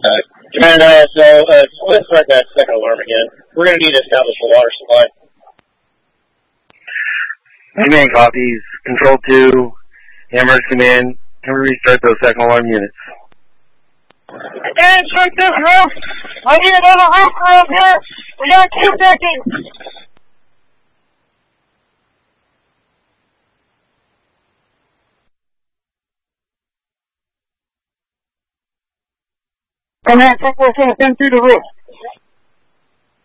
And so let's start that second alarm again. We're going to need to establish a water supply. Command copies. Control 2. Hammers command. Can we restart those second alarm units? And check this roof. I need another roof around here. We got 2 decking. Command, check what's going to through the roof.